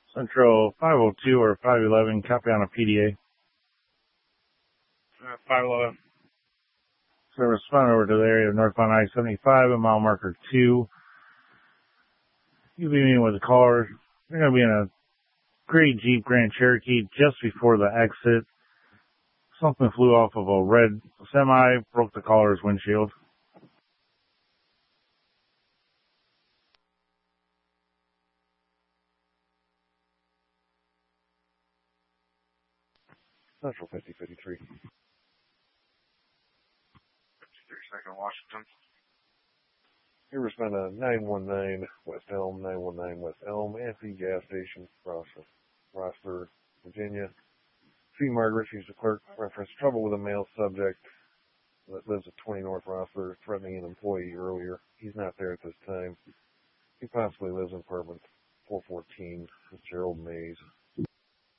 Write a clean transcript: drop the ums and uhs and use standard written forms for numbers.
Central 502 or 511, copy on a PDA. 511. So respond over to the area of northbound I-75 at mile marker 2. You'll be meeting with the caller. They're going to be in a gray Jeep Grand Cherokee just before the exit. Something flew off of a red semi, broke the caller's windshield. Central 5053. 52nd Washington. You respond to 919 West Elm, 919 West Elm, Anthony gas station across Rossburg, Virginia. C. Margaret, she's the clerk, reference trouble with a male subject that lives at 20 North Rossburg, threatening an employee earlier. He's not there at this time. He possibly lives in apartment 414 with Gerald Mays.